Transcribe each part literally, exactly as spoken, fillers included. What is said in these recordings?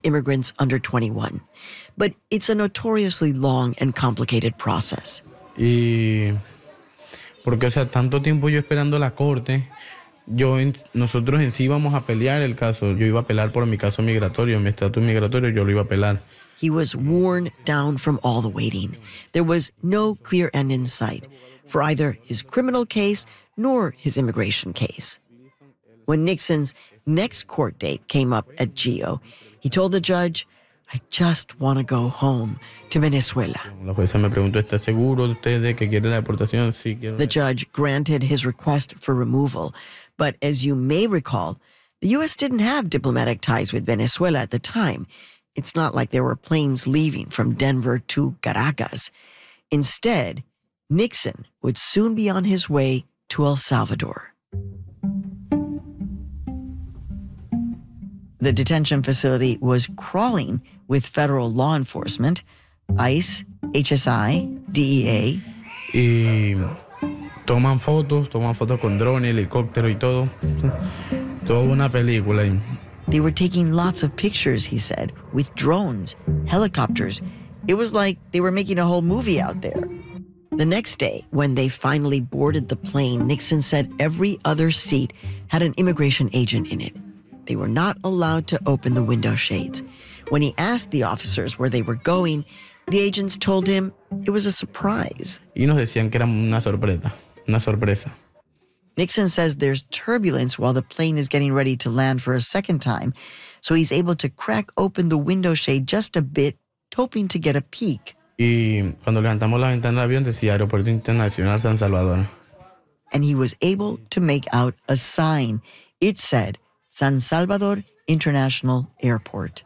immigrants under twenty-one. But it's a notoriously long and complicated process. Y porque, o sea, tanto tiempo yo esperando la corte, yo en, nosotros en sí íbamos a pelear el caso. Yo iba a apelar por mi caso migratorio, mi estatus migratorio, yo lo iba a apelar. He was worn down from all the waiting. There was no clear end in sight for either his criminal case nor his immigration case. When Nixon's next court date came up at Geo, he told the judge, "I just want to go home to Venezuela." La jueza me preguntó, ¿está seguro usted de que quiere la deportación? Sí, quiero. The judge granted his request for removal. But as you may recall, the U S didn't have diplomatic ties with Venezuela at the time. It's not like there were planes leaving from Denver to Caracas. Instead, Nixon would soon be on his way to El Salvador. The detention facility was crawling with federal law enforcement, ICE, H S I, D E A. Y toman fotos, toman fotos con drones, helicóptero y todo. Toda una película. They were taking lots of pictures, he said, with drones, helicopters. It was like they were making a whole movie out there. The next day, when they finally boarded the plane, Nixon said every other seat had an immigration agent in it. They were not allowed to open the window shades. When he asked the officers where they were going, the agents told him it was a surprise. Y nos decían que era una sorpresa, una sorpresa. Nixon says there's turbulence while the plane is getting ready to land for a second time, so he's able to crack open the window shade just a bit, hoping to get a peek. Y cuando levantamos la ventana del avión decía Aeropuerto Internacional San Salvador. And he was able to make out a sign. It said, San Salvador International Airport.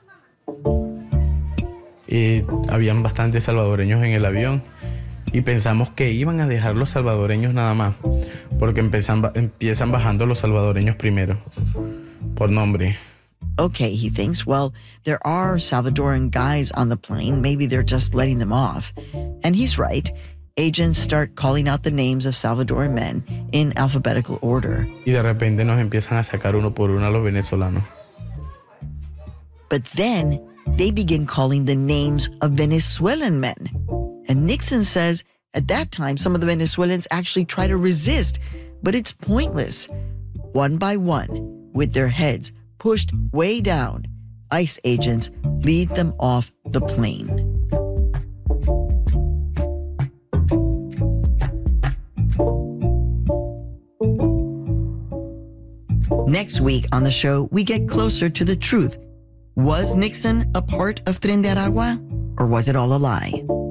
Y habían bastantes salvadoreños en el avión y pensamos que iban a dejar los salvadoreños nada más, porque empiezan, empiezan bajando los salvadoreños primero, por nombre. Okay, he thinks, well, there are Salvadoran guys on the plane. Maybe they're just letting them off. And he's right. Agents start calling out the names of Salvadoran men in alphabetical order. Y de repente nos empiezan a sacar uno por uno a los venezolanos. But then they begin calling the names of Venezuelan men. And Nixon says at that time, some of the Venezuelans actually try to resist, but it's pointless. One by one, with their heads pushed way down, ICE agents lead them off the plane. Next week on the show, we get closer to the truth. Was Nixon a part of Tren de Aragua, or was it all a lie?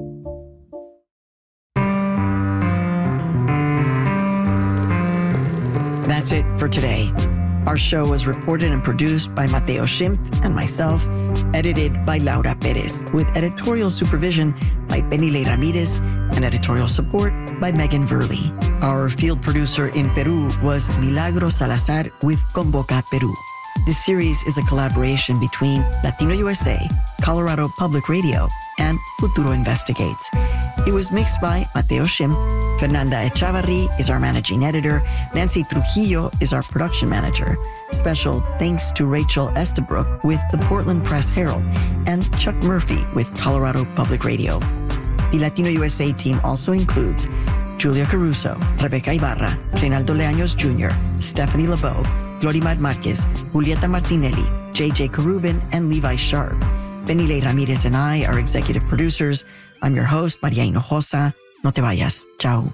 That's it for today. Our show was reported and produced by Mateo Schimpf and myself, edited by Laura Perez, with editorial supervision by Benile Ramirez and editorial support by Megan Verley. Our field producer in Peru was Milagro Salazar with Convoca Peru. This series is a collaboration between Latino U S A, Colorado Public Radio, and Futuro Investigates. It was mixed by Mateo Schimpf. Fernanda Echavarri is our managing editor. Nancy Trujillo is our production manager. Special thanks to Rachel Estabrook with the Portland Press Herald and Chuck Murphy with Colorado Public Radio. The Latino U S A team also includes Julia Caruso, Rebecca Ibarra, Reynaldo Leaños Junior, Stephanie LeBeau, Glorimar Marquez, Julieta Martinelli, J J Karubin, and Levi Sharp. Benile Ramirez and I are executive producers. I'm your host, Maria Hinojosa. No te vayas. Ciao.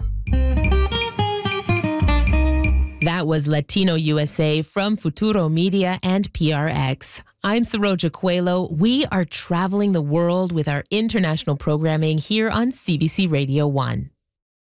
That was Latino U S A from Futuro Media and P R X. I'm Saroja Coelho. We are traveling the world with our international programming here on C B C Radio one.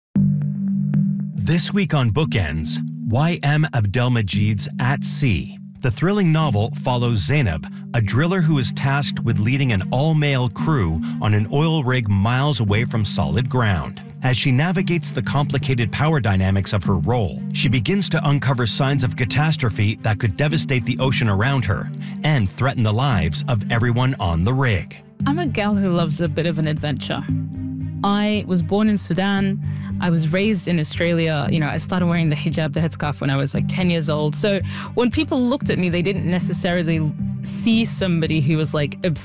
This week on Bookends, Y M Abdelmajid's At Sea. The thrilling novel follows Zainab, a driller who is tasked with leading an all-male crew on an oil rig miles away from solid ground. As she navigates the complicated power dynamics of her role, she begins to uncover signs of catastrophe that could devastate the ocean around her and threaten the lives of everyone on the rig. I'm a gal who loves a bit of an adventure. I was born in Sudan. I was raised in Australia. You know, I started wearing the hijab, the headscarf, when I was like ten years old. So when people looked at me, they didn't necessarily see somebody who was like obsessed